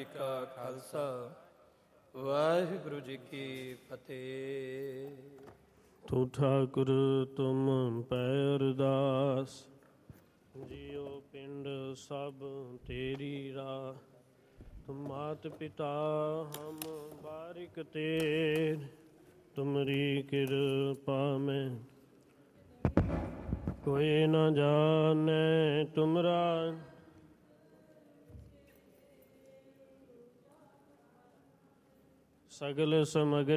ਕਾ ਖਾਲਸਾ ਵਾਹਿਗੁਰੂ ਜੀ ਕੀ ਫਤਿਹ। ਤੂੰ ਠਾਕੁਰ ਤੁਮ ਪੈ ਅਰਦਾਸ, ਜੀਉ ਪਿੰਡ ਸਭ ਤੇਰੀ ਰਾਹ। ਤੁਮ ਮਾਤ ਪਿਤਾ ਹਮ ਬਾਰਿਕ ਤੇਰ, ਤੁਮਰੀ ਕਿਰਪਾ ਮੈਂ ਕੋਈ ਨ ਜਾਣੈ ਤੁਮਰਾ। ਸਗਲ ਸਮਗਰੀ